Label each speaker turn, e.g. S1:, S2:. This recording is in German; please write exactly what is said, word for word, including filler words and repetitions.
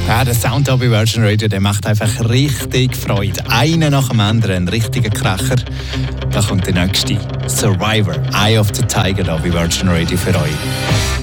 S1: Ja, der Sound hier bei Virgin Radio, der macht einfach richtig Freude. Einer nach dem anderen, ein richtiger Kracher. Da kommt der nächste. Survivor, Eye of the Tiger hier bei Virgin Radio für euch.